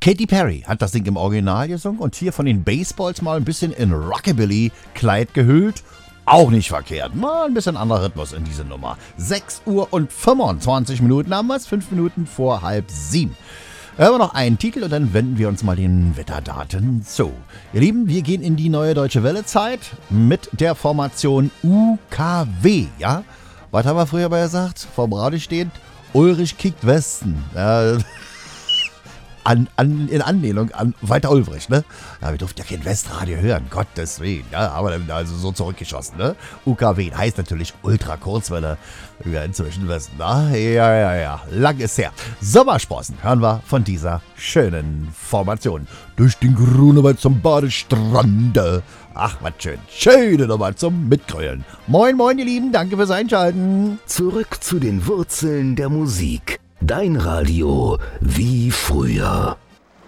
Katy Perry hat das Ding im Original gesungen und hier von den Baseballs mal ein bisschen in Rockabilly-Kleid gehüllt. Auch nicht verkehrt. Mal ein bisschen anderer Rhythmus in diese Nummer. 6 Uhr und 25 Minuten haben wir es, 5 Minuten vor 6:30. Hören wir noch einen Titel und dann wenden wir uns mal den Wetterdaten zu. Ihr Lieben, wir gehen in die neue Deutsche Welle-Zeit mit der Formation UKW, ja? Was haben wir früher mal gesagt? Vorm Radio steht, Ulrich kickt Westen. In Anlehnung an Walter Ulbricht, ne? Ja, wir durften ja kein Westradio hören, Gottes Willen. Ja, aber dann also so zurückgeschossen, ne? UKW heißt natürlich Ultra-Kurzwelle. Wir inzwischen wissen, na? Ja. Lang ist her. Sommersprossen hören wir von dieser schönen Formation. Durch den Grunewald zum Badestrande. Ach, was schön. Schöne Nummer zum Mitgrölen. Moin, moin, ihr Lieben. Danke fürs Einschalten. Zurück zu den Wurzeln der Musik. Dein Radio wie früher.